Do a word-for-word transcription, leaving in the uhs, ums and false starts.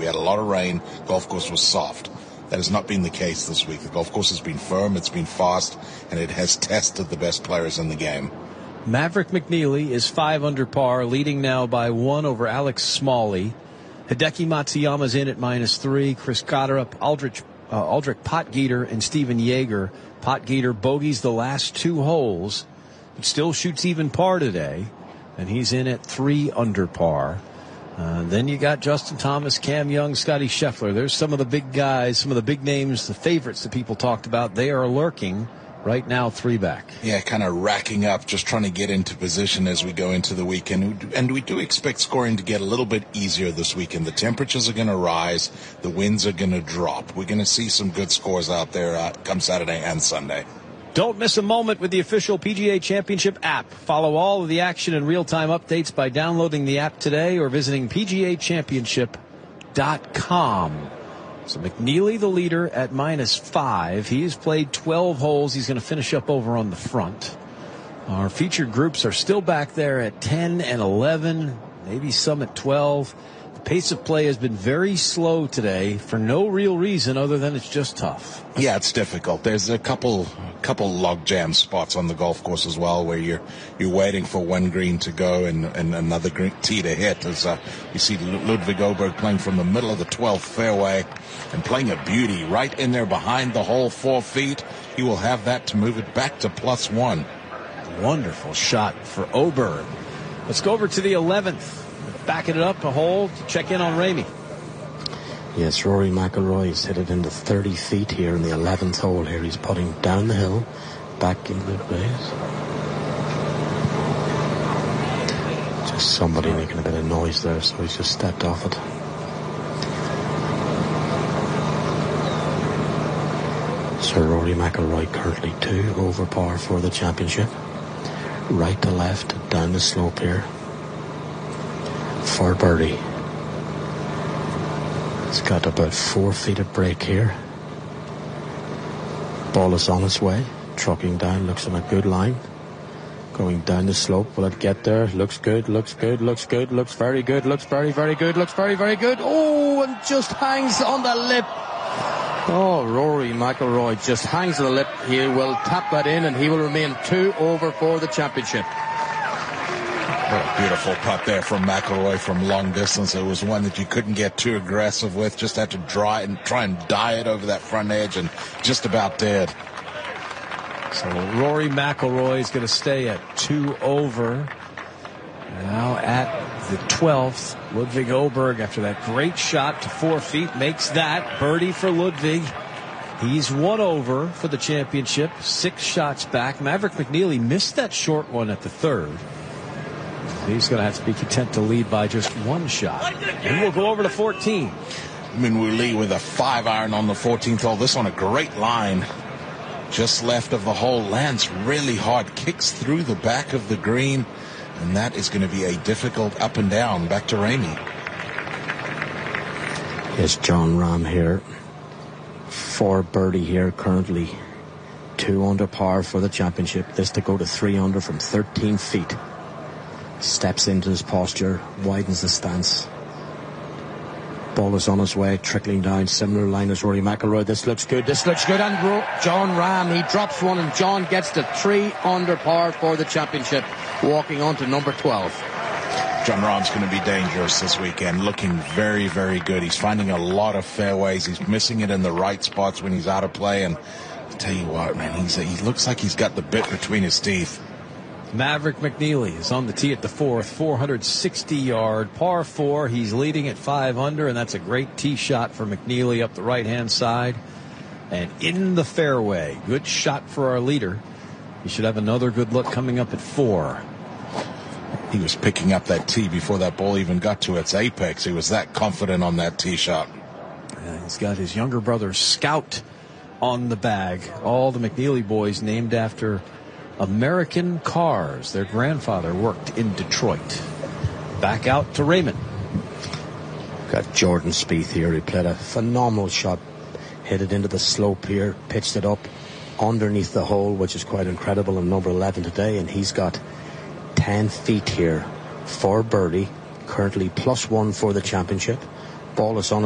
We had a lot of rain. Golf course was soft. That has not been the case this week. The golf course has been firm, it's been fast, and it has tested the best players in the game. Maverick McNeely is five under par, leading now by one over Alex Smalley. Hideki Matsuyama's in at minus three. Chris Gotterup, Aldrich, uh, Aldrich Potgieter, and Steven Yeager. Potgieter bogeys the last two holes, but still shoots even par today, and he's in at three under par. Uh, then you got Justin Thomas, Cam Young, Scotty Scheffler. There's some of the big guys, some of the big names, the favorites that people talked about. They are lurking right now, three back. Yeah, kind of racking up, just trying to get into position as we go into the weekend. And we do expect scoring to get a little bit easier this weekend. The temperatures are going to rise. The winds are going to drop. We're going to see some good scores out there uh, come Saturday and Sunday. Don't miss a moment with the official P G A Championship app. Follow all of the action and real-time updates by downloading the app today or visiting P G A Championship dot com. So McNeely, the leader, at minus five. He has played twelve holes. He's going to finish up over on the front. Our featured groups are still back there at ten and eleven, maybe some at twelve. The pace of play has been very slow today for no real reason other than it's just tough. Yeah, it's difficult. There's a couple couple log jam spots on the golf course as well where you're you're waiting for one green to go and, and another green tee to hit. As uh, you see Ludwig Oberg playing from the middle of the twelfth fairway and playing a beauty right in there behind the hole, four feet. He will have that to move it back to plus one. Wonderful shot for Oberg. Let's go over to the eleventh. Backing it up a hole to check in on Ramey. Yes, Rory McIlroy's hit it into thirty feet here in the eleventh hole here. He's putting down the hill, back in the ways. Just somebody making a bit of noise there, so he's just stepped off it. Sir Rory McIlroy currently two over par for the championship. Right to left, down the slope here. For birdie. It's got about four feet of break here. Ball is on its way. Trucking down, looks on a good line. Going down the slope. Will it get there? Looks good, looks good, looks good, looks very good, looks very, very good, looks very, very good. Oh, and just hangs on the lip. Oh, Rory McIlroy just hangs on the lip. He will tap that in and he will remain two over for the championship. What a beautiful putt there from McIlroy from long distance. It was one that you couldn't get too aggressive with. Just had to dry and try and die it over that front edge, and just about did. So Rory McIlroy is going to stay at two over. Now at the twelfth, Ludwig Oberg, after that great shot to four feet, makes that birdie for Ludwig. He's one over for the championship, six shots back. Maverick McNeely missed that short one at the third. He's going to have to be content to lead by just one shot. And we'll go over to fourteen. Minwoo Lee with a five iron on the fourteenth hole. This on a great line. Just left of the hole. Lands really hard. Kicks through the back of the green. And that is going to be a difficult up and down. Back to Ramey. Yes, John Rahm here. For birdie here currently. Two under par for the championship. This to go to three under from thirteen feet. Steps into his posture, widens the stance. Ball is on his way, trickling down, similar line as Rory McIlroy. This looks good, this looks good, and Ro- John Rahm, he drops one, and John gets to three under par for the championship, walking on to number twelve. John Rahm's going to be dangerous this weekend, looking very, very good. He's finding a lot of fairways. He's missing it in the right spots when he's out of play, and I'll tell you what, man, he's, he looks like he's got the bit between his teeth. Maverick McNeely is on the tee at the fourth, four hundred sixty yard par four. He's leading at five under, and that's a great tee shot for McNeely up the right-hand side. And in the fairway, good shot for our leader. He should have another good look coming up at four. He was picking up that tee before that ball even got to its apex. He was that confident on that tee shot. And he's got his younger brother, Scout, on the bag. All the McNeely boys named after American cars. Their grandfather worked in Detroit. Back out to Raymond. Got Jordan Spieth here. He played a phenomenal shot. Hit it into the slope here. Pitched it up underneath the hole, which is quite incredible, in number eleven today. And he's got ten feet here for birdie. Currently plus one for the championship. Ball is on